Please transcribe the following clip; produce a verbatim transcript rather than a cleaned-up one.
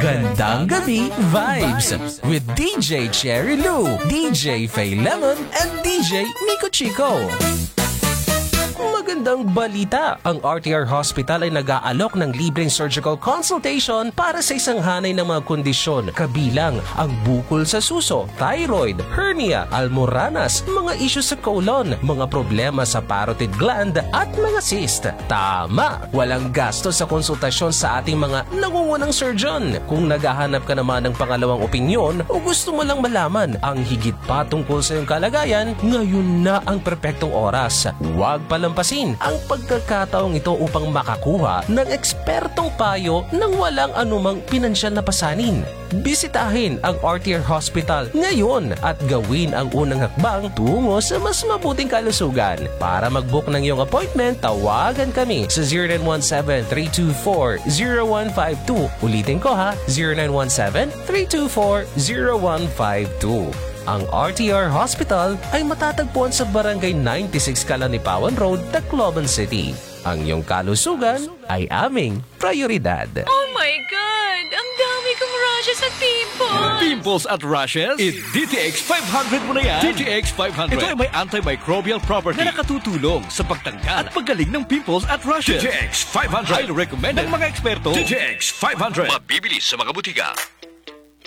Magandang gabi vibes with D J Cherry Lou, D J Faye Lemon, and D J Nico Chico. Magandang balita! Ang R T R Hospital ay nag-aalok ng libreng surgical consultation para sa isang hanay ng mga kondisyon kabilang ang bukol sa suso, thyroid, hernia, almoranas, mga isyu sa colon, mga problema sa parotid gland at mga cyst. Tama! Walang gasto sa konsultasyon sa ating mga nangungunang surgeon. Kung naghahanap ka naman ng pangalawang opinyon o gusto mo lang malaman ang higit pa tungkol sa iyong kalagayan, ngayon na ang perpektong oras. Huwag palampasin ang pagkakataong ito upang makakuha ng ekspertong payo nang walang anumang pinansyal na pasanin. Bisitahin ang R T R Hospital ngayon at gawin ang unang hakbang tungo sa mas mabuting kalusugan. Para mag-book ng iyong appointment, tawagan kami sa zero nine one seven, three two four, zero one five two. Ulitin ko ha, zero nine one seven, three two four, zero one five two. Ang R T R Hospital ay matatagpuan sa Barangay ninety-six Kalanipawan Road, Tacloban City. Ang iyong kalusugan ay aming prioridad. Oh my God! Ang dami kong rashes at pimples! Pimples at rashes? I-D T X five hundred mo na yan! D T X five hundred. Ito ay may antimicrobial property na nakatutulong sa pagtanggal at paggaling ng pimples at rashes. D T X five hundred. Highly recommended ng mga eksperto. D T X five hundred. Mabibili sa mga butika.